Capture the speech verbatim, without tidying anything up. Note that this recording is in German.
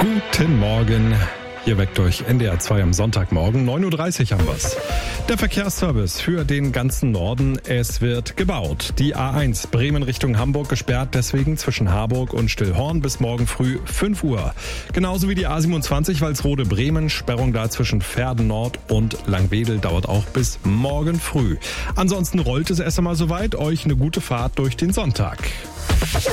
Guten Morgen. Hier weckt euch N D R zwei am Sonntagmorgen, neun Uhr dreißig haben wir's. Der Verkehrsservice für den ganzen Norden. Es wird gebaut. Die A eins Bremen Richtung Hamburg gesperrt, deswegen zwischen Harburg und Stillhorn bis morgen früh fünf Uhr. Genauso wie die A siebenundzwanzig Walsrode Bremen. Sperrung da zwischen Verden Nord und Langwedel dauert auch bis morgen früh. Ansonsten rollt es erst einmal soweit. Euch eine gute Fahrt durch den Sonntag.